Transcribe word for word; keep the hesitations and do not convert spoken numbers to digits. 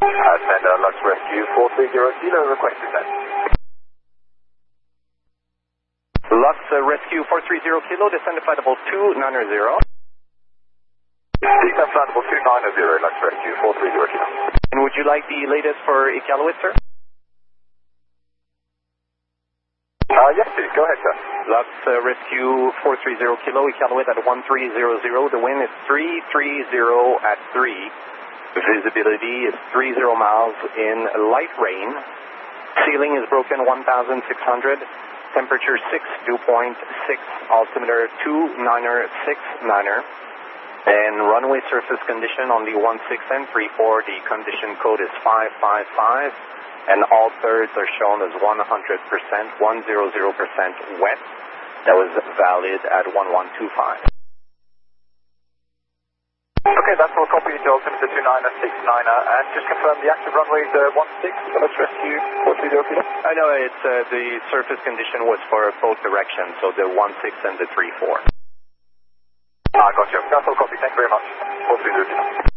Ascender Lux Rescue four three zero Kilo, request descent. Lux uh, Rescue four three zero Kilo, descend to flight level two nine zero. Descend flight level two nine zero, Lux Rescue four three zero Kilo. And would you like the latest for Iqaluit, sir? Uh, yes, please. Go ahead, sir. Lux uh, Rescue four three zero Kilo, Iqaluit at one three zero zero. The wind is three three zero at three. Visibility is three zero miles in light rain. Ceiling is broken one thousand six hundred. Temperature six, dew point six, altimeter two nine six nine. And runway surface condition on the one six and three four, the condition code is five five five. And all thirds are shown as one hundred percent, one hundred percent wet. That was valid at one one two five. Okay, that's all copy to altimeter two nine six nine, and just confirm the active runway is uh, one six, Lux Rescue four three zero Kilo. I know it's uh, the surface condition was for both directions, so the one six and the three four. Ah, gotcha. That's all copy. Thank you very much. four three zero Kilo.